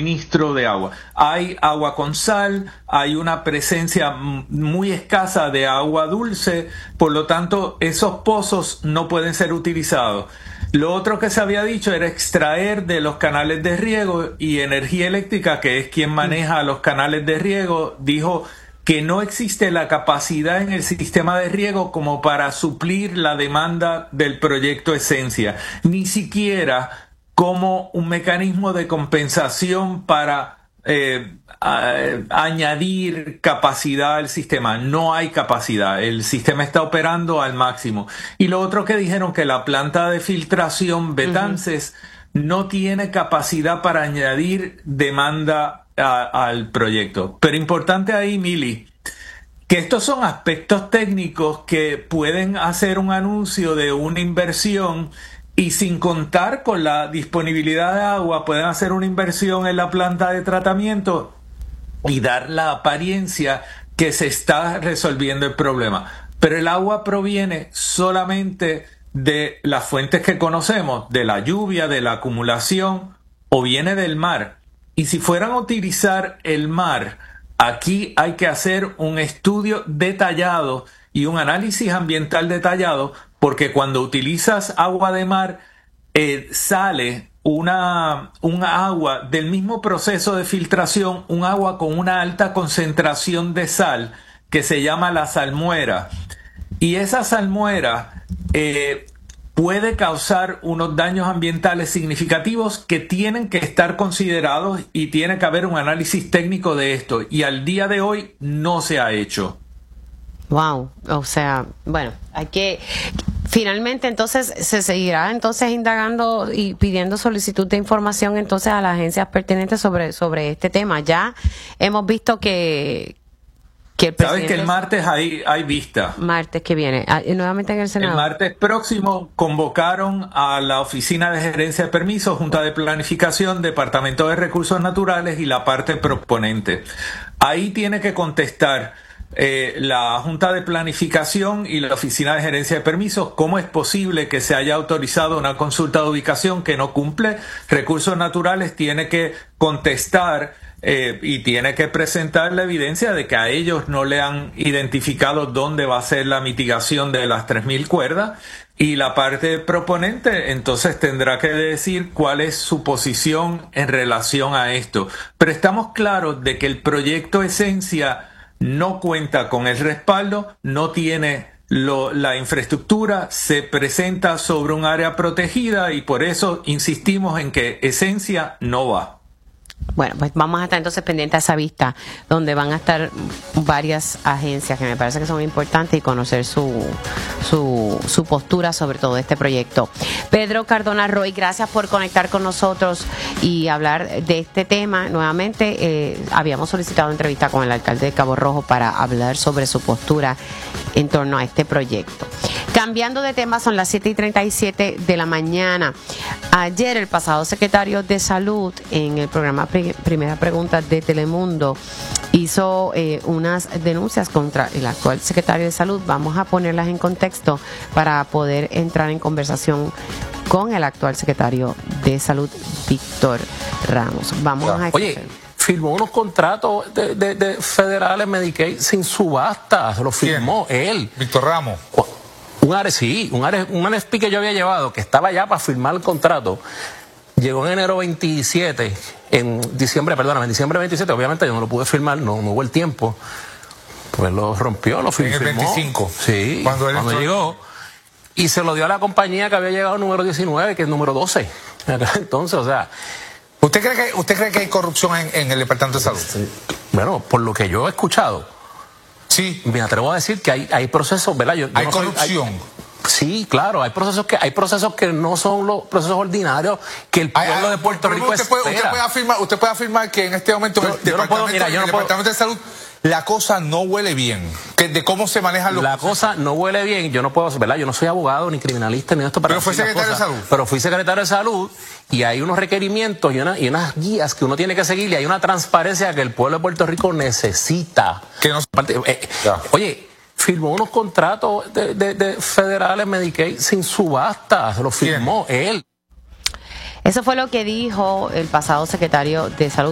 suministro de agua. Hay agua con sal, hay una presencia muy escasa de agua dulce, por lo tanto esos pozos no pueden ser utilizados. Lo otro que se había dicho era extraer de los canales de riego, y Energía Eléctrica, que es quien maneja los canales de riego, dijo que no existe la capacidad en el sistema de riego como para suplir la demanda del proyecto Esencia, ni siquiera como un mecanismo de compensación para añadir capacidad al sistema. No hay capacidad, el sistema está operando al máximo. Y lo otro que dijeron, que la planta de filtración Betances no tiene capacidad para añadir demanda al proyecto. Pero importante ahí, Mili, que estos son aspectos técnicos que pueden hacer un anuncio de una inversión y sin contar con la disponibilidad de agua pueden hacer una inversión en la planta de tratamiento y dar la apariencia que se está resolviendo el problema. Pero el agua proviene solamente de las fuentes que conocemos, de la lluvia, de la acumulación, o viene del mar. Y si fueran a utilizar el mar, aquí hay que hacer un estudio detallado y un análisis ambiental detallado, porque cuando utilizas agua de mar, sale un agua del mismo proceso de filtración, un agua con una alta concentración de sal, que se llama la salmuera. Y esa salmuera puede causar unos daños ambientales significativos que tienen que estar considerados, y tiene que haber un análisis técnico de esto, y al día de hoy no se ha hecho. Wow, o sea, bueno, hay que... Finalmente, entonces, se seguirá entonces indagando y pidiendo solicitud de información entonces a las agencias pertinentes sobre este tema. Ya hemos visto que el presidente... Sabes que el martes hay vista. Martes que viene, nuevamente en el Senado. El martes próximo convocaron a la Oficina de Gerencia de Permisos, Junta de Planificación, Departamento de Recursos Naturales y la parte proponente. Ahí tiene que contestar la Junta de Planificación y la Oficina de Gerencia de Permisos cómo es posible que se haya autorizado una consulta de ubicación que no cumple. Recursos Naturales tiene que contestar y tiene que presentar la evidencia de que a ellos no le han identificado dónde va a ser la mitigación de las 3.000 cuerdas, y la parte proponente entonces tendrá que decir cuál es su posición en relación a esto. Pero estamos claros de que el proyecto Esencia no cuenta con el respaldo, no tiene la infraestructura, se presenta sobre un área protegida, y por eso insistimos en que Esencia no va. Bueno, pues vamos a estar entonces pendientes a esa vista, donde van a estar varias agencias que me parece que son importantes, y conocer su postura sobre todo este proyecto. Pedro Cardona Roy, gracias por conectar con nosotros y hablar de este tema. Nuevamente, habíamos solicitado entrevista con el alcalde de Cabo Rojo para hablar sobre su postura en torno a este proyecto. Cambiando de tema, son las 7:37 de la mañana. Ayer, el pasado secretario de Salud, en el programa Primera Pregunta de Telemundo, hizo unas denuncias contra el actual secretario de Salud. Vamos a ponerlas en contexto para poder entrar en conversación con el actual secretario de Salud, Víctor Ramos. Vamos a Oye, firmó unos contratos de federales Medicaid sin subasta. Se lo firmó él. Víctor Ramos. Un RFP que yo había llevado, que estaba ya para firmar el contrato, llegó en enero 27, en diciembre 27, obviamente yo no lo pude firmar, no hubo el tiempo, pues lo rompió, lo firmó. En el 25. Sí, cuando llegó, y se lo dio a la compañía que había llegado número 19, que es número 12. Entonces, o sea... ¿Usted cree que hay corrupción en el Departamento de Salud? Sí. Bueno, por lo que yo he escuchado, sí, me atrevo a decir que hay procesos, ¿verdad? ¿Hay corrupción? Sí, claro, hay procesos que no son los procesos ordinarios que el pueblo de Puerto Rico espera. Usted puede afirmar que en este momento el Departamento de Salud la cosa no huele bien, de cómo se manejan los... La cosa no huele bien, yo no puedo, ¿verdad? Yo no soy abogado ni criminalista ni esto para... Pero fue secretario de Salud. Pero fui secretario de Salud, y hay unos requerimientos y unas guías que uno tiene que seguir, y hay una transparencia que el pueblo de Puerto Rico necesita. Oye, firmó unos contratos de federales Medicaid sin subasta. Se lo firmó él. Eso fue lo que dijo el pasado secretario de Salud,